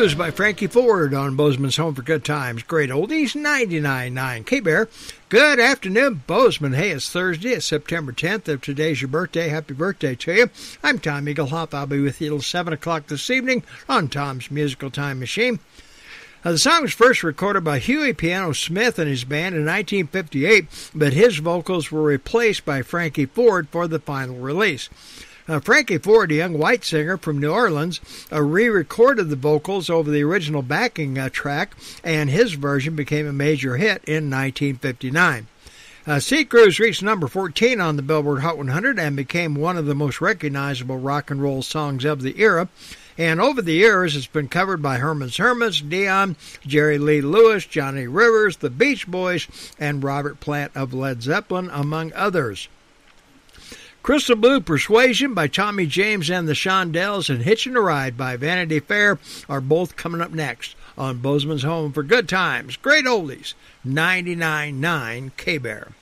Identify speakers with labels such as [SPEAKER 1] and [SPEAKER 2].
[SPEAKER 1] Blues by Frankie Ford on Bozeman's Home for Good Times. Great oldies, 99.9 K-Bear. Good afternoon, Bozeman. Hey, it's Thursday. It's September 10th. If today's your birthday, happy birthday to you. I'm Tom Eaglehoff. I'll be with you till 7 o'clock this evening on Tom's Musical Time Machine. The song was first recorded by Huey Piano Smith and his band in 1958, but his vocals were replaced by Frankie Ford for the final release. Frankie Ford, a young white singer from New Orleans, re-recorded the vocals over the original backing track, and his version became a major hit in 1959. Sea Cruise reached number 14 on the Billboard Hot 100 and became one of the most recognizable rock and roll songs of the era. And over the years, it's been covered by Herman's Hermits, Dion, Jerry Lee Lewis, Johnny Rivers, the Beach Boys, and Robert Plant of Led Zeppelin, among others. Crystal Blue Persuasion by Tommy James and the Shondells and Hitchin' a Ride by Vanity Fair are both coming up next on Bozeman's Home for Good Times. Great oldies, 99.9 K-Bear.